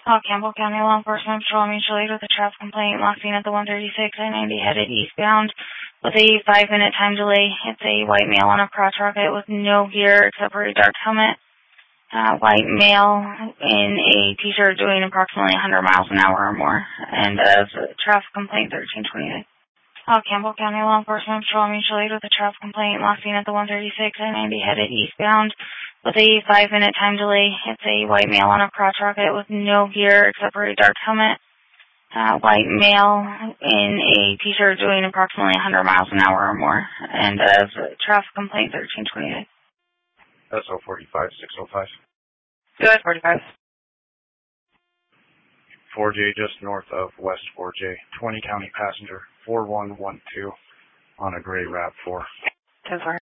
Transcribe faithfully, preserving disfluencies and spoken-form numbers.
Uh, Campbell County Law Enforcement Patrol mutual aid with a traffic complaint. Last seen at the one thirty-six I ninety headed eastbound with a five minute time delay. It's a white male on a crotch rocket with no gear except for a dark helmet. Uh, white male in a t-shirt doing approximately one hundred miles an hour or more. And uh, traffic complaint thirteen twenty-nine. Uh, Campbell County Law Enforcement Patrol mutual aid with a traffic complaint. Last seen at the one thirty-six I ninety headed eastbound with a five minute time delay. It's a white male on a crotch rocket with no gear except for a dark helmet. Uh, white male in a t-shirt doing approximately one hundred miles an hour or more. And uh, traffic complaint thirteen twenty-nine. S O forty-five, six oh five. Go ahead, forty-five. four J just north of West four J. twenty county passenger, four one one two on a gray RAV four. ten four.